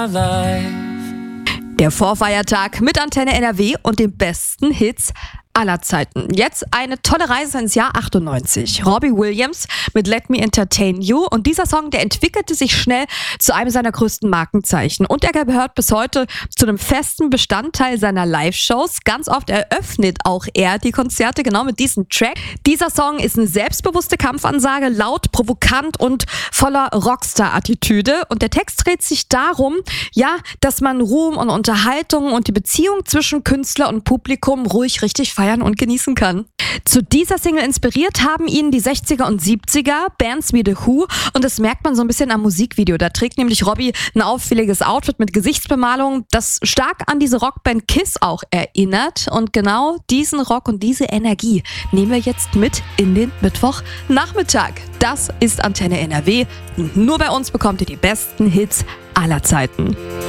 Der Vorfeiertag mit Antenne NRW und den besten Hits aller Zeiten. Jetzt eine tolle Reise ins Jahr 98. Robbie Williams mit Let Me Entertain You, und dieser Song, der entwickelte sich schnell zu einem seiner größten Markenzeichen und er gehört bis heute zu einem festen Bestandteil seiner Live-Shows. Ganz oft eröffnet auch er die Konzerte genau mit diesem Track. Dieser Song ist eine selbstbewusste Kampfansage, laut, provokant und voller Rockstar-Attitüde, und der Text dreht sich darum, ja, dass man Ruhm und Unterhaltung und die Beziehung zwischen Künstler und Publikum ruhig richtig feiern und genießen kann. Zu dieser Single inspiriert haben ihn die 60er und 70er Bands wie The Who, und das merkt man so ein bisschen am Musikvideo. Da trägt nämlich Robbie ein auffälliges Outfit mit Gesichtsbemalung, das stark an diese Rockband Kiss auch erinnert, und genau diesen Rock und diese Energie nehmen wir jetzt mit in den Mittwochnachmittag. Das ist Antenne NRW und nur bei uns bekommt ihr die besten Hits aller Zeiten.